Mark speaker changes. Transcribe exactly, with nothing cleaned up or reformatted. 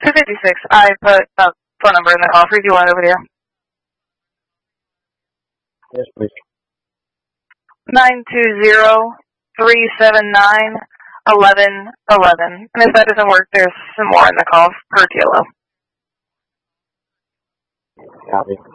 Speaker 1: two fifty-six. I put a phone number in the call for you. Do you want it over there?
Speaker 2: Yes, please.
Speaker 1: nine two zero, three seven nine, eleven eleven. And if that doesn't work, there's some more in the call per T L O.
Speaker 2: Copy.